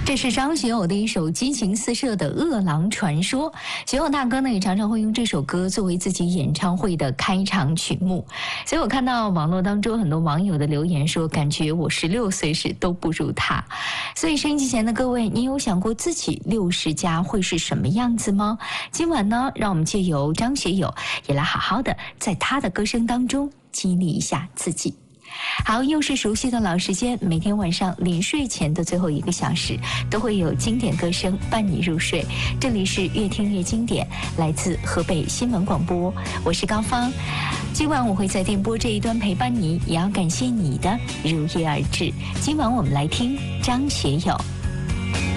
这是张学友的一首激情四射的《饿狼传说》。学友大哥呢，也常常会用这首歌作为自己演唱会的开场曲目。所以我看到网络当中很多网友的留言说，感觉我16岁时都不如他。所以收音机前的各位，你有想过自己60加会是什么样子吗？今晚呢，让我们借由张学友，也来好好的在他的歌声当中激励一下自己。好，又是熟悉的老时间，每天晚上临睡前的最后1个小时，都会有经典歌声伴你入睡。这里是越听越经典，来自河北新闻广播，我是高芳。今晚我会在电波这一端陪伴你，也要感谢你的如约而至。今晚我们来听张学友。